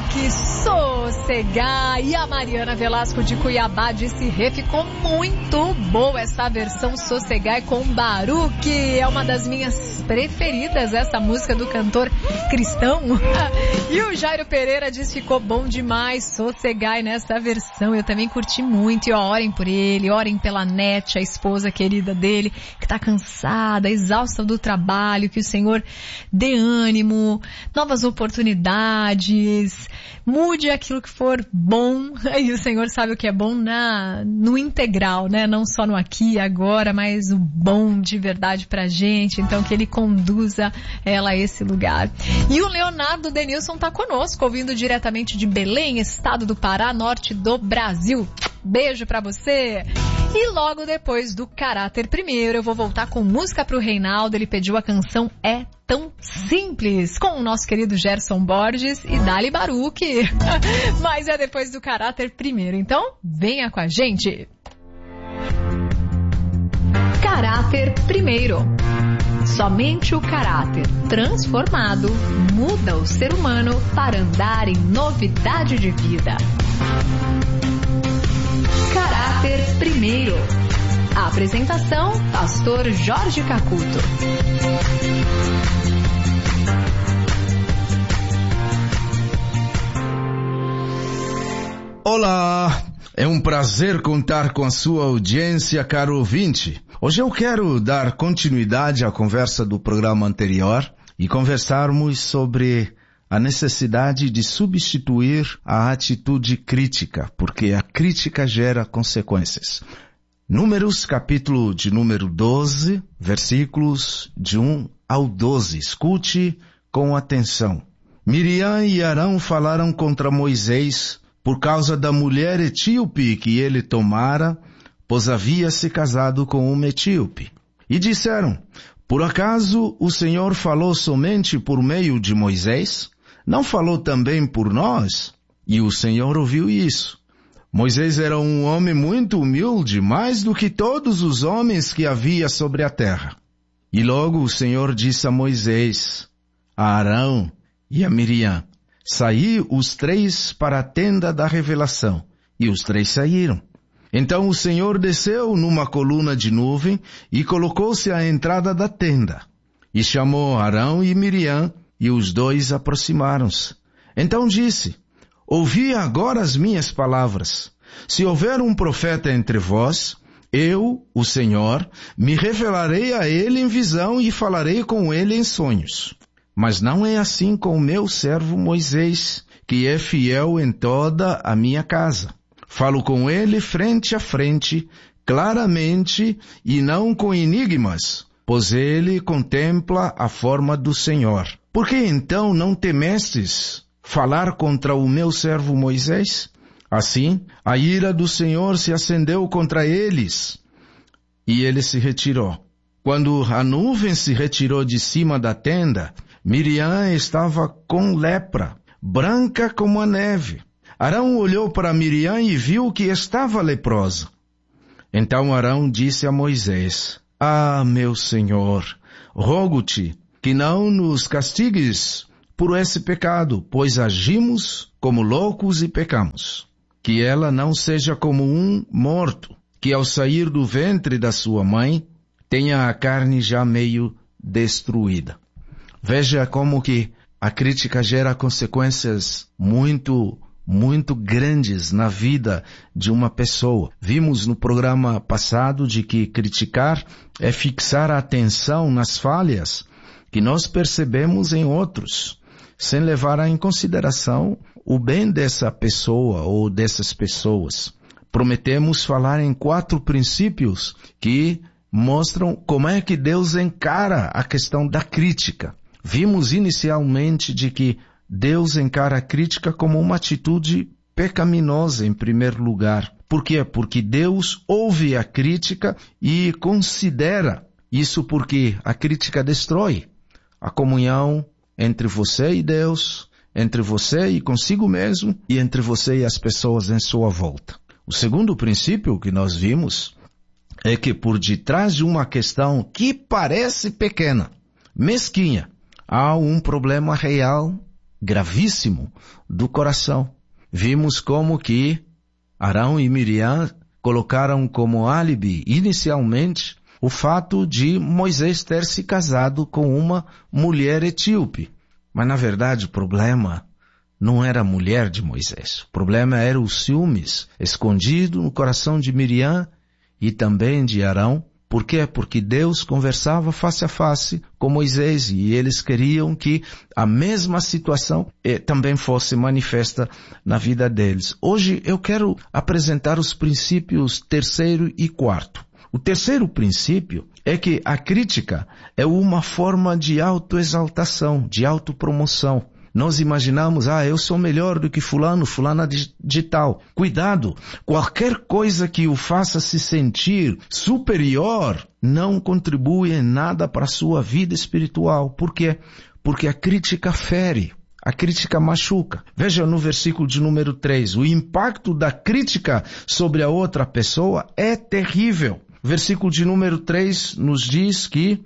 Baruque, Sossegar. E a Mariana Velasco de Cuiabá disse: Rê, ficou muito boa essa versão Sossegar com Baruque. É uma das minhas preferidas, essa música do cantor cristão. E o Jairo Pereira diz: ficou bom demais Sossegar nessa versão. Eu também curti muito. E ó, orem por ele, orem pela Nete, a esposa querida dele, que tá cansada, exausta do trabalho. Que o Senhor dê ânimo, novas oportunidades, mude aquilo que for bom. E o Senhor sabe o que é bom no integral, né? Não só no aqui e agora, mas o bom de verdade pra gente. Então que Ele conduza ela a esse lugar. E o Leonardo Denilson tá conosco, ouvindo diretamente de Belém, estado do Pará, norte do Brasil. Beijo pra você. E logo depois do Caráter Primeiro, eu vou voltar com música pro Reinaldo. Ele pediu a canção É Tão Simples, com o nosso querido Gerson Borges e Dali Baruque. Mas é depois do Caráter Primeiro, então venha com a gente. Caráter Primeiro. Somente o caráter transformado muda o ser humano para andar em novidade de vida. Caráter Primeiro. A apresentação, Pastor Jorge Cacuto. Olá, é um prazer contar com a sua audiência, caro ouvinte. Hoje eu quero dar continuidade à conversa do programa anterior e conversarmos sobre a necessidade de substituir a atitude crítica, porque a crítica gera consequências. Números, capítulo de número 12, versículos de 1 ao 12. Escute com atenção. Miriam e Arão falaram contra Moisés por causa da mulher etíope que ele tomara, pois havia se casado com uma etíope. E disseram: por acaso o Senhor falou somente por meio de Moisés? Não falou também por nós? E o Senhor ouviu isso. Moisés era um homem muito humilde, mais do que todos os homens que havia sobre a terra. E logo o Senhor disse a Moisés, a Arão e a Miriam: saí os três para a tenda da revelação. E os três saíram. Então o Senhor desceu numa coluna de nuvem e colocou-se à entrada da tenda. E chamou Arão e Miriam, e os dois aproximaram-se. Então disse: ouvi agora as minhas palavras. Se houver um profeta entre vós, eu, o Senhor, me revelarei a ele em visão e falarei com ele em sonhos. Mas não é assim com o meu servo Moisés, que é fiel em toda a minha casa. Falo com ele frente a frente, claramente e não com enigmas, pois ele contempla a forma do Senhor. Por que então não temestes falar contra o meu servo Moisés? Assim, a ira do Senhor se acendeu contra eles, e ele se retirou. Quando a nuvem se retirou de cima da tenda, Miriam estava com lepra, branca como a neve. Arão olhou para Miriam e viu que estava leprosa. Então Arão disse a Moisés: ah, meu Senhor, rogo-te que não nos castigues por esse pecado, pois agimos como loucos e pecamos. Que ela não seja como um morto, que ao sair do ventre da sua mãe, tenha a carne já meio destruída. Veja como que a crítica gera consequências muito grandes na vida de uma pessoa. Vimos no programa passado de que criticar é fixar a atenção nas falhas que nós percebemos em outros, sem levar em consideração o bem dessa pessoa ou dessas pessoas. Prometemos falar em 4 princípios que mostram como é que Deus encara a questão da crítica. Vimos inicialmente de que Deus encara a crítica como uma atitude pecaminosa em primeiro lugar. Por quê? Porque Deus ouve a crítica e considera isso, porque a crítica destrói a comunhão entre você e Deus, entre você e consigo mesmo e entre você e as pessoas em sua volta. O segundo princípio que nós vimos é que por detrás de uma questão que parece pequena, mesquinha, há um problema real gravíssimo do coração. Vimos como que Arão e Miriam colocaram como álibi, inicialmente, o fato de Moisés ter se casado com uma mulher etíope. Mas, na verdade, o problema não era a mulher de Moisés. O problema era os ciúmes escondido no coração de Miriam e também de Arão. Por quê? Porque Deus conversava face a face com Moisés e eles queriam que a mesma situação também fosse manifesta na vida deles. Hoje eu quero apresentar os princípios 3º e 4º. O 3º princípio é que a crítica é uma forma de autoexaltação, de autopromoção. Nós imaginamos, eu sou melhor do que fulano, fulana de tal. Cuidado, qualquer coisa que o faça se sentir superior não contribui em nada para a sua vida espiritual. Por quê? Porque a crítica fere, a crítica machuca. Veja no versículo de número 3, o impacto da crítica sobre a outra pessoa é terrível. O versículo de número 3 nos diz que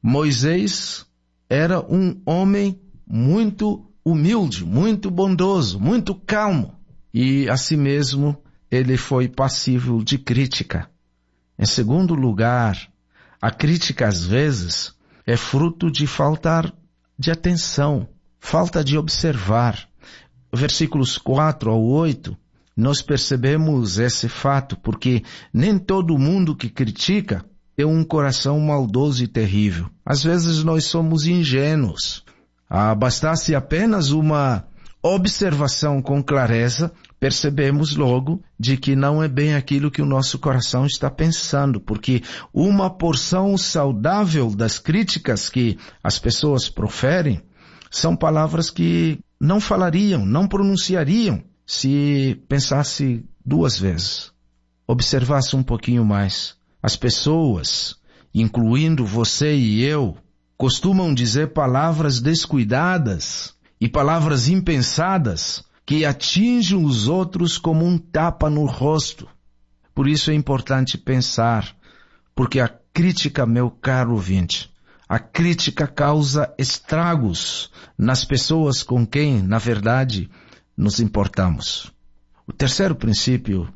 Moisés era um homem muito humilde, muito bondoso, muito calmo. E, assim mesmo, ele foi passível de crítica. Em segundo lugar, a crítica, às vezes, é fruto de falta de atenção, falta de observar. Versículos 4 ao 8, nós percebemos esse fato, porque nem todo mundo que critica tem um coração maldoso e terrível. Às vezes nós somos ingênuos. Bastasse apenas uma observação com clareza, percebemos logo de que não é bem aquilo que o nosso coração está pensando, porque uma porção saudável das críticas que as pessoas proferem são palavras que não falariam, não pronunciariam se pensasse 2 vezes, observasse um pouquinho mais. As pessoas, incluindo você e eu, costumam dizer palavras descuidadas e palavras impensadas que atingem os outros como um tapa no rosto. Por isso é importante pensar, porque a crítica, meu caro ouvinte, a crítica causa estragos nas pessoas com quem, na verdade, nos importamos. O 3º princípio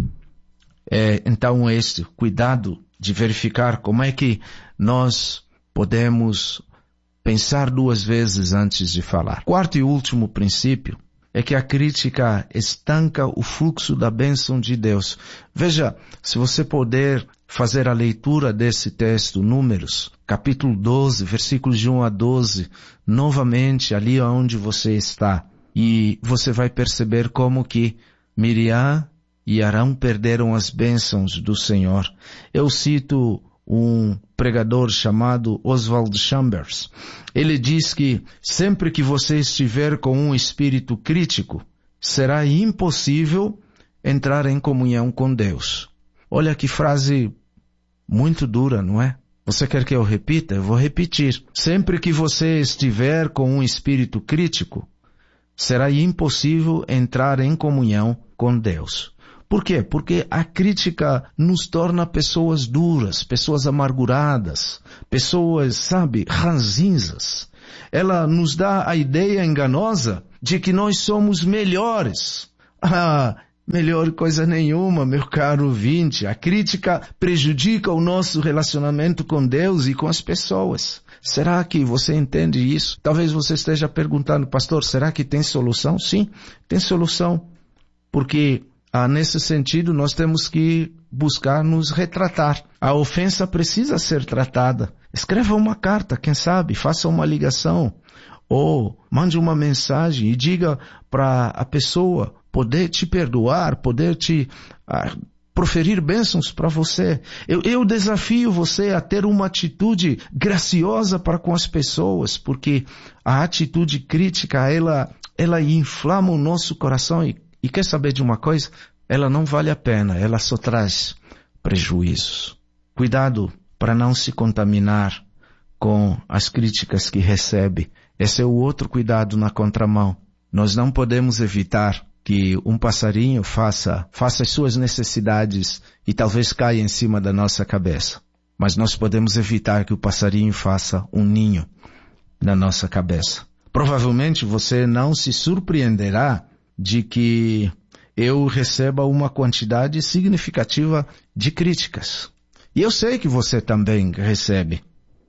é, então, cuidado de verificar como é que nós podemos pensar 2 vezes antes de falar. 4º e último princípio é que a crítica estanca o fluxo da bênção de Deus. Veja, se você puder fazer a leitura desse texto, Números, capítulo 12, versículos de 1 a 12, novamente ali onde você está, e você vai perceber como que Miriam e Arão perderam as bênçãos do Senhor. Eu cito um pregador chamado Oswald Chambers. Ele diz que sempre que você estiver com um espírito crítico, será impossível entrar em comunhão com Deus. Olha que frase muito dura, não é? Você quer que eu repita? Eu vou repetir. Sempre que você estiver com um espírito crítico, será impossível entrar em comunhão com Deus. Por quê? Porque a crítica nos torna pessoas duras, pessoas amarguradas, pessoas, ranzinzas. Ela nos dá a ideia enganosa de que nós somos melhores. Melhor coisa nenhuma, meu caro ouvinte. A crítica prejudica o nosso relacionamento com Deus e com as pessoas. Será que você entende isso? Talvez você esteja perguntando, pastor, será que tem solução? Sim, tem solução. Porque nesse sentido, nós temos que buscar nos retratar. A ofensa precisa ser tratada. Escreva uma carta, quem sabe, faça uma ligação, ou mande uma mensagem e diga para a pessoa poder te perdoar, poder te proferir bênçãos para você. Eu desafio você a ter uma atitude graciosa para com as pessoas, porque a atitude crítica, ela inflama o nosso coração e quer saber de uma coisa? Ela não vale a pena, ela só traz prejuízos. Cuidado para não se contaminar com as críticas que recebe. Esse é o outro cuidado na contramão. Nós não podemos evitar que um passarinho faça as suas necessidades e talvez caia em cima da nossa cabeça. Mas nós podemos evitar que o passarinho faça um ninho na nossa cabeça. Provavelmente você não se surpreenderá de que eu receba uma quantidade significativa de críticas. E eu sei que você também recebe.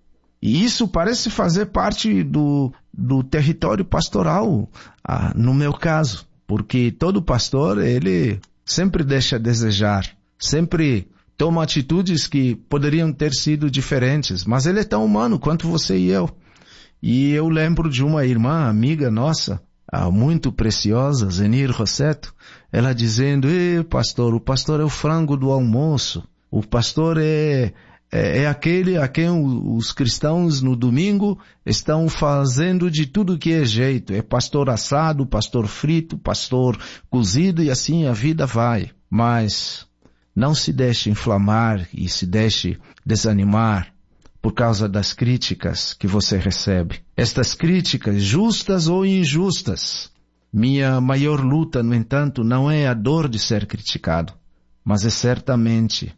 E isso parece fazer parte do território pastoral, no meu caso. Porque todo pastor, ele sempre deixa a desejar, sempre toma atitudes que poderiam ter sido diferentes, mas ele é tão humano quanto você e eu. E eu lembro de uma irmã, amiga nossa, muito preciosa, Zenir Rosseto, ela dizendo: pastor, o pastor é o frango do almoço, o pastor é aquele a quem os cristãos no domingo estão fazendo de tudo que é jeito. É pastor assado, pastor frito, pastor cozido e assim a vida vai. Mas não se deixe inflamar e se deixe desanimar por causa das críticas que você recebe. Estas críticas, justas ou injustas. Minha maior luta, no entanto, não é a dor de ser criticado, mas é certamente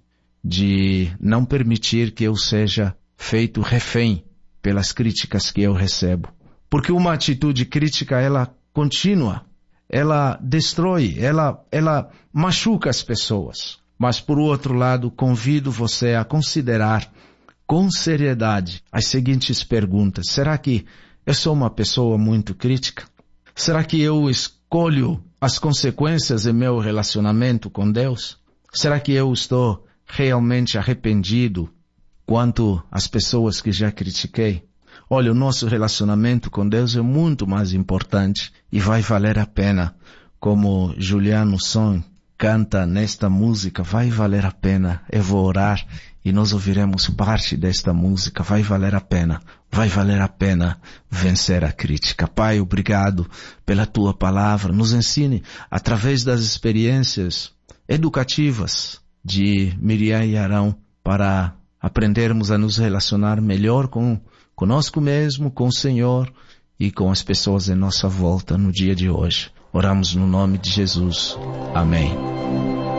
de não permitir que eu seja feito refém pelas críticas que eu recebo. Porque uma atitude crítica, ela continua, ela destrói, ela machuca as pessoas. Mas por outro lado, convido você a considerar com seriedade as seguintes perguntas. Será que eu sou uma pessoa muito crítica? Será que eu escolho as consequências em meu relacionamento com Deus? Será que eu estou realmente arrependido quanto às pessoas que já critiquei? Olha, o nosso relacionamento com Deus é muito mais importante e vai valer a pena. Como Juliano Son canta nesta música, vai valer a pena. Eu vou orar e nós ouviremos parte desta música. Vai valer a pena vencer a crítica. Pai, obrigado pela tua palavra. Nos ensine através das experiências educativas de Miriam e Arão para aprendermos a nos relacionar melhor conosco mesmo, com o Senhor e com as pessoas em nossa volta no dia de hoje. Oramos no nome de Jesus. Amém.